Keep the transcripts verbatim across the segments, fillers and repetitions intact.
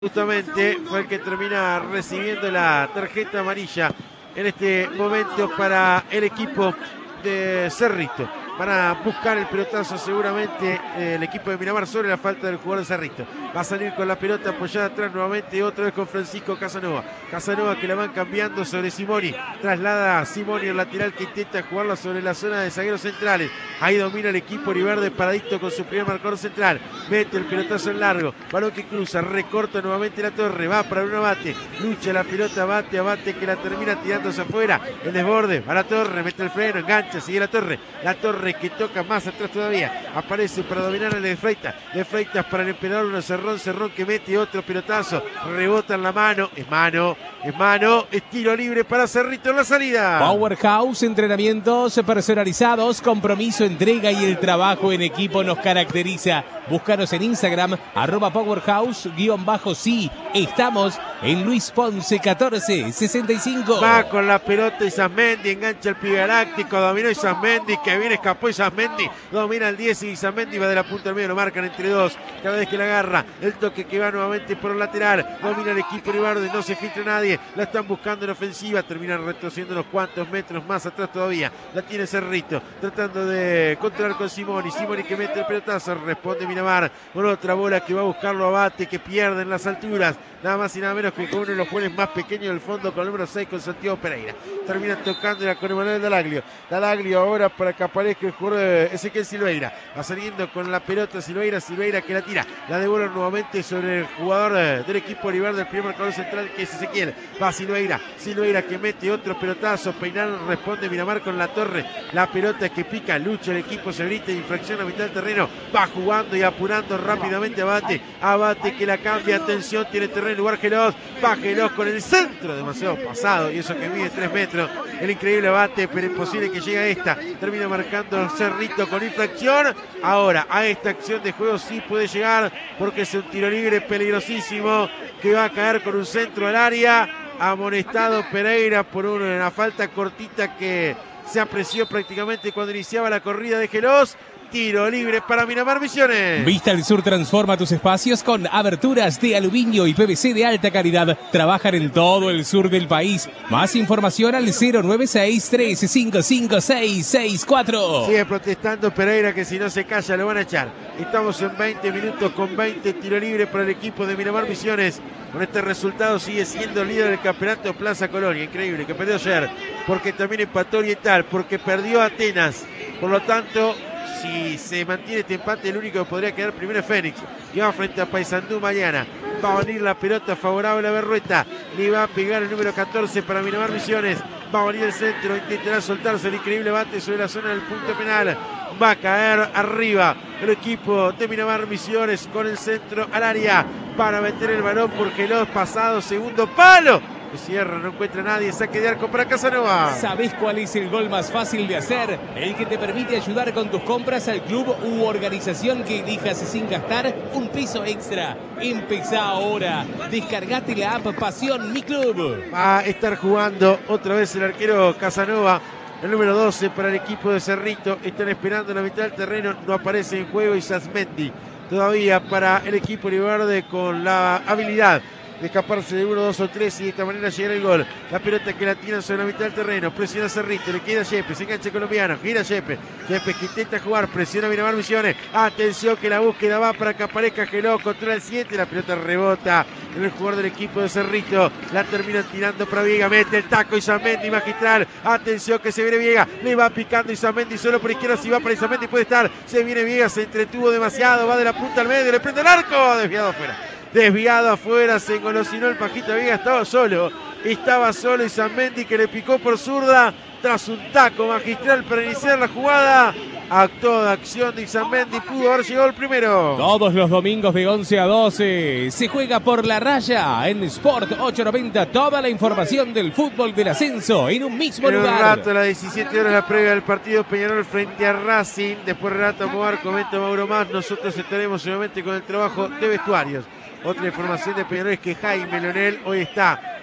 Justamente fue el que termina recibiendo la tarjeta amarilla en este momento para el equipo de Cerrito. Van a buscar el pelotazo seguramente eh, el equipo de Miramar sobre la falta del jugador de Cerrito. Va a salir con la pelota apoyada atrás nuevamente, otra vez con Francisco Casanova. Casanova que la van cambiando sobre Simoni. Traslada a Simoni el lateral que intenta jugarla sobre la zona de zagueros centrales. Ahí domina el equipo Riverde paradito con su primer marcador central. Mete el pelotazo en largo. Balón que cruza, recorta nuevamente la torre. Va para un abate. Lucha la pelota, bate, abate que la termina tirándose afuera. El desborde a la torre, mete el freno, engancha, sigue la torre. La torre que toca más atrás todavía. Aparece para dominar el de Freitas. De Freitas para el emperador, una Cerrón, Cerrón que mete otro pelotazo. Rebota en la mano. Es mano, es mano. Es tiro libre para Cerrito en la salida. Powerhouse, entrenamientos personalizados, compromiso, entrega y el trabajo en equipo nos caracteriza. Búscanos en Instagram, arroba powerhouse-sí. Estamos en Luis Ponce catorce sesenta y cinco. Va con la pelota Isasmendi, engancha el pibe galáctico, dominó Isasmendi, que viene, escapó Isasmendi, domina el diez y Isasmendi va de la punta al medio, lo marcan entre dos, cada vez que la agarra, el toque que va nuevamente por el lateral, domina el equipo Riverde, no se filtra nadie, la están buscando en ofensiva, terminan retrocediendo unos cuantos metros más atrás todavía, la tiene Cerrito, tratando de controlar con Simoni, Simoni que mete el pelotazo, responde Miramar, con otra bola que va a buscarlo Abate, que pierde en las alturas, nada más y nada menos que con uno de los jugadores más pequeños del fondo, con el número seis, con Santiago Pereira. Termina tocándola con Emanuel Dalaglio. Dalaglio ahora para que aparezca el jugador de Ezequiel Silveira. Va saliendo con la pelota Silveira, Silveira que la tira. La devuelve nuevamente sobre el jugador del equipo Olivar del primer marcador central, que es Ezequiel. Va Silveira, Silveira que mete otro pelotazo. Peinal responde Miramar con la torre. La pelota que pica, lucha el equipo, se grita, infracción a mitad del terreno. Va jugando y apurando rápidamente Abate. Abate que la cambia, atención, tiene terreno lugar Gelos. Va Gelos con el centro, demasiado pasado, y eso que mide tres metros. El increíble Abate, pero imposible que llegue a esta. Termina marcando Cerrito con infracción. Ahora, a esta acción de juego sí puede llegar, porque es un tiro libre peligrosísimo que va a caer con un centro al área. Amonestado Pereira por una falta cortita que se apreció prácticamente cuando iniciaba la corrida de Gelos. Tiro libre para Miramar Misiones. Vista al Sur transforma tus espacios con aberturas de aluminio y P V C de alta calidad. Trabajan en todo el sur del país. Más información al cero nueve seis, tres cinco cinco, seis seis cuatro. Sigue protestando Pereira, que si no se calla lo van a echar. Estamos en veinte minutos con veinte, tiro libre para el equipo de Miramar Misiones. Con este resultado sigue siendo líder del campeonato Plaza Colonia. Increíble que perdió ayer, porque también empató Oriental, porque perdió Atenas. Por lo tanto, si se mantiene este empate, el único que podría quedar primero es Fénix. Y va frente a Paysandú mañana. Va a venir la pelota favorable a Berrueta. Le va a pegar el número catorce para Miramar Misiones. Va a venir el centro, intentará soltarse el increíble bate sobre la zona del punto penal. Va a caer arriba el equipo de Miramar Misiones con el centro al área para meter el balón por Gelos, pasado, segundo palo. Cierra, no encuentra nadie, saque de arco para Casanova. ¿Sabés cuál es el gol más fácil de hacer? El que te permite ayudar con tus compras al club u organización que elijas sin gastar un peso extra. Empezá ahora. Descargate la app Pasión Mi Club. Va a estar jugando otra vez el arquero Casanova. El número doce para el equipo de Cerrito. Están esperando en la mitad del terreno. No aparece en juego Isasmendi. Todavía para el equipo Riverde con la habilidad de escaparse de uno, dos o tres y de esta manera llegar el gol. La pelota que la tiran sobre la mitad del terreno, presiona Cerrito, le queda Yepes, se engancha colombiano, gira Yepes, Yepes que intenta jugar, presiona Miramar Misiones, atención que la búsqueda va para que aparezca Gelos, controla el siete, la pelota rebota en el jugador del equipo de Cerrito, la terminan tirando para Viega, mete el taco Isamendi magistral, atención que se viene Viega, le va picando Isamendi solo por izquierda, si va para Isamendi puede estar, se viene Viega, se entretuvo demasiado, va de la punta al medio, le prende el arco, desviado afuera. Desviado afuera, se engolosinó el Pajita Viega, estaba solo, estaba solo Isamendi que le picó por zurda, tras un taco magistral para iniciar la jugada, actuó de acción de Isamendi, pudo haber llegado el primero. Todos los domingos de once a doce se juega por la raya en Sport ochocientos noventa, toda la información del fútbol del ascenso en un mismo en lugar. Un rato a las diecisiete horas la previa del partido Peñarol frente a Racing, después Renato Moar, comenta Mauro Más, nosotros estaremos nuevamente con el trabajo de vestuarios. Otra información de Peñarol es que Jaime Leonel hoy está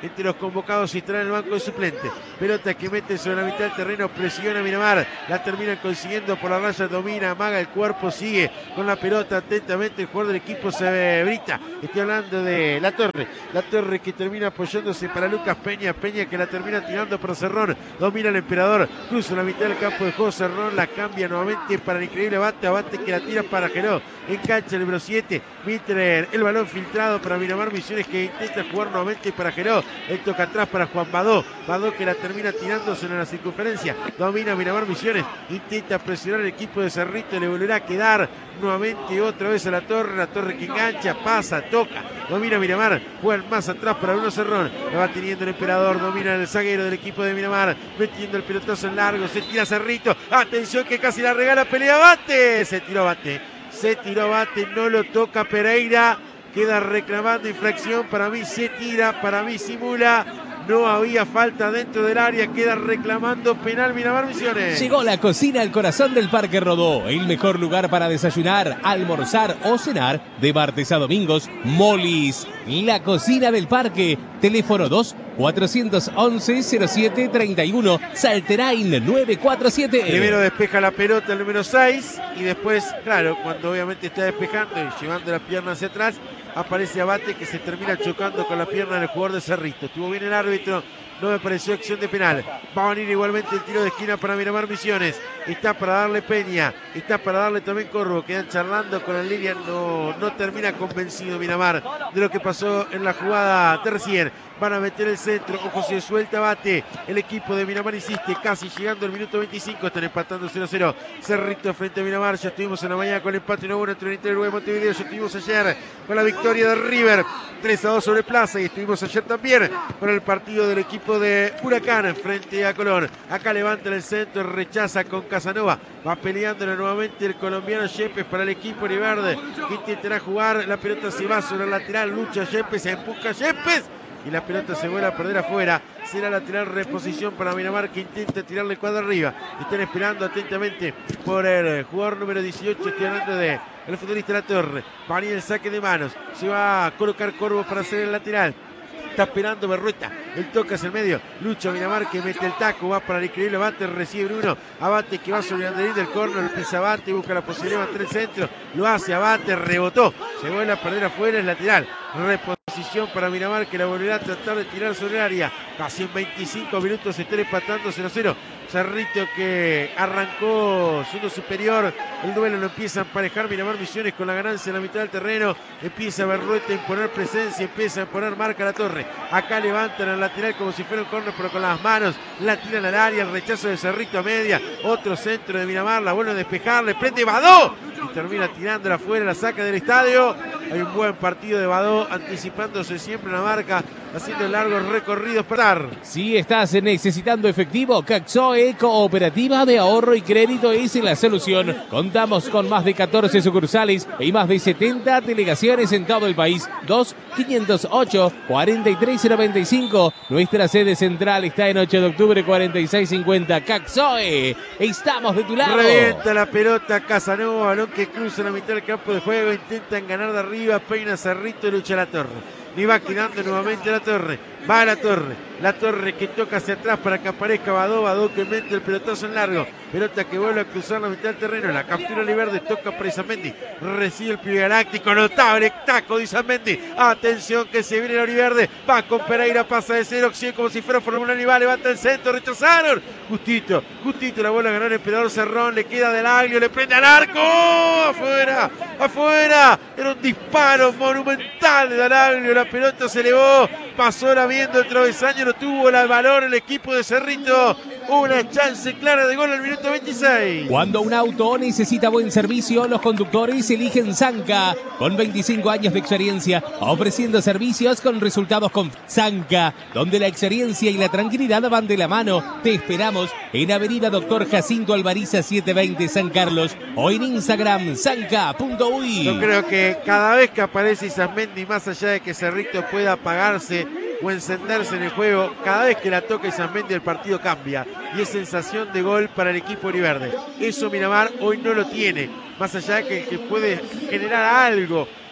entre los convocados y estará en el banco de suplentes. Pelota que mete sobre la mitad del terreno, presiona a Miramar, la terminan consiguiendo por la raya, domina, amaga el cuerpo, sigue con la pelota atentamente el jugador del equipo Cebrita. Estoy hablando de La Torre, La Torre que termina apoyándose para Lucas Peña, Peña que la termina tirando para Cerrón, domina el Emperador, cruza la mitad del campo de juego, Cerrón la cambia nuevamente para el increíble Abate, Abate que la tira para Geró, engancha el número siete, Mittler, el balón filtrado para Miramar Misiones que intenta jugar nuevamente para Geró, el toca atrás para Juan Badó, Badó que la termina tirándose en la circunferencia, domina Miramar Misiones, intenta presionar el equipo de Cerrito, le volverá a quedar nuevamente otra vez a La Torre, La Torre que engancha, pasa, toca, domina Miramar, juega más atrás para Bruno Cerrón, la va teniendo el Emperador, domina el zaguero del equipo de Miramar, metiendo el pelotazo en largo, se tira Cerrito, atención que casi la regala, pelea Abate, se tiró Abate, se tiró Abate, no lo toca Pereira, queda reclamando infracción, para mí se tira, para mí simula, no había falta dentro del área, queda reclamando penal Miramar Misiones. Llegó la cocina al corazón del Parque Rodó, el mejor lugar para desayunar, almorzar o cenar de martes a domingos. Molis, la cocina del parque, teléfono dos cuatrocientos once cero siete treinta y uno, Salterain nueve cuatro siete. Primero despeja la pelota el número seis y después, claro, cuando obviamente está despejando y llevando la pierna hacia atrás, aparece Abate que se termina chocando con la pierna del jugador de Cerrito. Estuvo bien el árbitro, no me pareció acción de penal. Va a venir igualmente el tiro de esquina para Miramar Misiones. Está para darle Peña, está para darle también Corvo. Quedan charlando con la línea, no, no termina convencido Miramar de lo que pasó en la jugada de recién. Van a meter el centro, ojo, se suelta Abate. El equipo de Miramar insiste, casi llegando al minuto veinticinco, están empatando cero a cero. Cerrito frente a Miramar, ya estuvimos en la mañana con el empate uno a uno entre el Inter y el Uruguay Montevideo, ya estuvimos ayer con la victoria de River, tres a dos sobre Plaza, y estuvimos ayer también con el partido del equipo de Huracán frente a Colón. Acá levanta el centro, rechaza con Casanova, va peleándole nuevamente el colombiano Yepes para el equipo Riverde, que intentará jugar, la pelota se va sobre el lateral, lucha Yepes, se empuja Yepes, y la pelota se vuelve a perder afuera. Será lateral, reposición para Miramar que intenta tirarle cuadra arriba. Están esperando atentamente por el jugador número dieciocho, estoy hablando de el futbolista La Torre. Va a venir el saque de manos, se va a colocar Corvo para hacer el lateral. Está esperando Berrueta, el toque hacia el medio, lucha Miramar que mete el taco, va para el increíble Abate, recibe Bruno, Abate que va sobre el banderín del córner, pisa Abate, busca la posibilidad de meter el centro, lo hace Abate, rebotó, se vuelve a perder afuera, es lateral, reposición para Miramar que la volverá a tratar de tirar sobre el área, casi en veinticinco minutos se está empatando cero a cero. Cerrito que arrancó siendo superior, el duelo lo empieza a emparejar Miramar Misiones con la ganancia en la mitad del terreno, empieza Berrueta a imponer presencia, empieza a imponer marca La Torre, acá levantan al lateral como si fuera un córner pero con las manos, la tiran al área, el rechazo de Cerrito a media, otro centro de Miramar, la vuelve a despejar, le prende Badó y termina tirándola afuera, la saca del estadio. Hay un buen partido de Badó, anticipándose siempre en la marca, haciendo largos recorridos para dar. Si estás necesitando efectivo, Caxoe, Cooperativa de Ahorro y Crédito es la solución. Contamos con más de catorce sucursales y más de setenta delegaciones en todo el país. dos quinientos ocho cuarenta y tres noventa y cinco. Nuestra sede central está en ocho de octubre cuarenta y seis cincuenta. Caxoe, estamos de tu lado. Revienta la pelota Casanova, balón que cruza la mitad del campo de juego, intentan ganar de arriba, peina Cerrito y lucha La Torre. Y va quedando nuevamente La Torre, va a La Torre, La Torre que toca hacia atrás para que aparezca Badó, Badó que mete el pelotazo en largo, pelota que vuelve a cruzar la mitad del terreno, la captura Oliverde, toca para Izamendi, recibe el pibe galáctico, notable taco de Izamendi, atención que se viene el Oliverde, va con Pereira, pasa de cero, cien como si fuera Fórmula Nival, levanta el centro, rechazaron, justito, justito la bola ganó el Emperador Cerrón, le queda del Aglio, le prende al arco, afuera, afuera, era un disparo monumental de Dalaglio, la pelota se elevó, pasó la viendo el travesaño, no tuvo el valor el equipo de Cerrito, una chance clara de gol al minuto veintiséis. Cuando un auto necesita buen servicio, los conductores eligen Zanca, con veinticinco años de experiencia, ofreciendo servicios con resultados con Zanca, donde la experiencia y la tranquilidad van de la mano. Te esperamos en Avenida Doctor Jacinto Alvariza setecientos veinte San Carlos o en Instagram zanca punto uy. Yo creo que cada vez que aparece Izamendi, más allá de que Cerrito pueda apagarse o encenderse en el juego, cada vez que la toca Izamendi el partido cambia y es sensación de gol para el equipo Oliverde. Eso Miramar hoy no lo tiene, más allá de que, que puede generar algo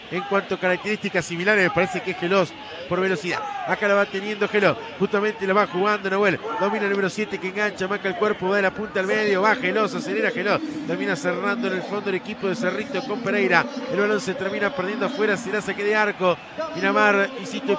en cuanto a características similares, me parece que es Gelos por velocidad. Acá la va teniendo Gelos, justamente la va jugando Nahuel, domina el número siete que engancha, marca el cuerpo, va de la punta al medio, va Gelos, acelera Gelos, termina cerrando en el fondo el equipo de Cerrito con Pereira. El balón se termina perdiendo afuera, será saque de arco. Pinamar, insisto,